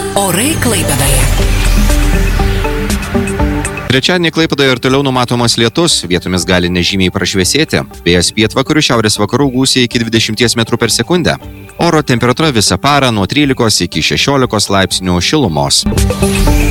Orai Klaipėdoje. Trečiadienį Klaipėdoje ir toliau numatomas lietus, vietomis gali nežymiai prašviesėti. Vėjas pietvakarių šiaurės vakarų gūsiai iki 20 m/s. Oro temperatūra visą parą nuo 13 iki 16 laipsnių šilumos.